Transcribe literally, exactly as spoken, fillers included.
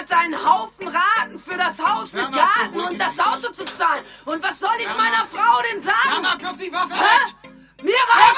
hat einen Haufen Raten für das Haus mit Mama, Garten und das Auto zu zahlen. Und was soll ich Mama, meiner Frau denn sagen? Mama, kauf die Waffe Hä? weg! Mir reicht